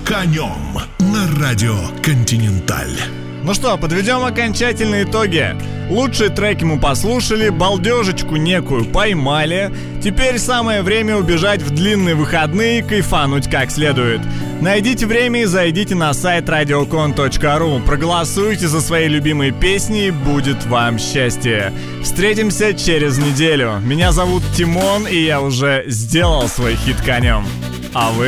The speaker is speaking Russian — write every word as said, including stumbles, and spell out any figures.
Конем на радио Континенталь. Ну что, подведем окончательные итоги. Лучшие треки мы послушали, балдежечку некую поймали. Теперь самое время убежать в длинные выходные и кайфануть как следует. Найдите время и зайдите на сайт радиокон точка ру. Проголосуйте за свои любимые песни, и будет вам счастье. Встретимся через неделю. Меня зовут Тимон, и я уже сделал свой хит конем. А вы?